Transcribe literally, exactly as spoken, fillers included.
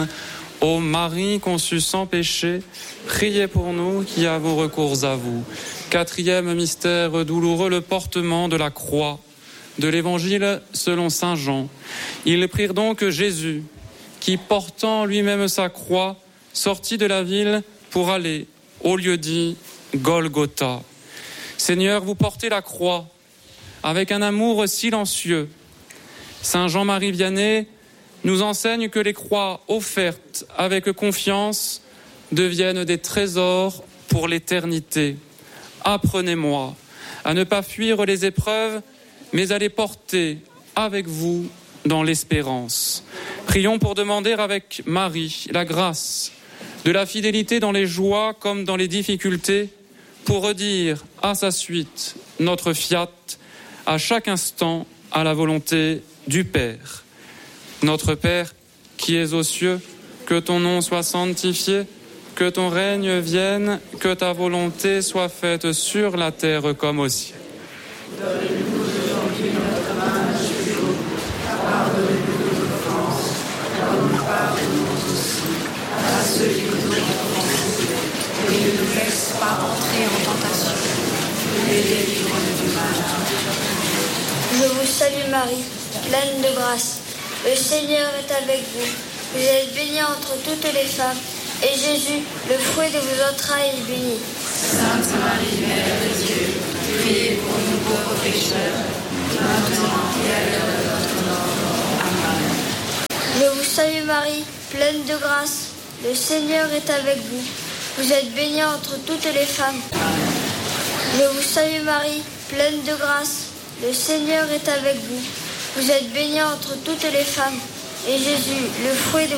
Reine. Ô Marie conçue sans péché, priez pour nous qui avons recours à vous. Quatrième mystère douloureux, le portement de la croix de l'Évangile selon saint Jean. Ils prirent donc Jésus, qui portant lui-même sa croix, sortit de la ville pour aller au lieu dit Golgotha. Seigneur, vous portez la croix avec un amour silencieux. Saint Jean-Marie Vianney nous enseigne que les croix offertes avec confiance deviennent des trésors pour l'éternité. Apprenez-moi à ne pas fuir les épreuves, mais à les porter avec vous dans l'espérance. Prions pour demander avec Marie la grâce de la fidélité dans les joies comme dans les difficultés, pour redire à sa suite notre fiat à chaque instant à la volonté du Père. Notre Père qui es aux cieux, que ton nom soit sanctifié, que ton règne vienne, que ta volonté soit faite sur la terre comme au ciel. Donne-nous aujourd'hui notre pain du jour. Pardonne-nous nos offenses, comme nous pardonnons aussi à ceux qui nous ont offensés. Et ne nous laisse pas entrer en tentation, mais délivre-nous du mal. Je vous salue Marie, pleine de grâce. Le Seigneur est avec vous. Vous êtes bénie entre toutes les femmes, et Jésus, le fruit de vos entrailles, est béni. Sainte Marie, Mère de Dieu, priez pour nous pauvres pécheurs, maintenant et à l'heure de notre mort. Amen. Je vous salue Marie, pleine de grâce. Le Seigneur est avec vous. Vous êtes bénie entre toutes les femmes. Amen. Je vous salue Marie, pleine de grâce. Le Seigneur est avec vous. Vous êtes bénie entre toutes les femmes. Et Jésus, le fruit de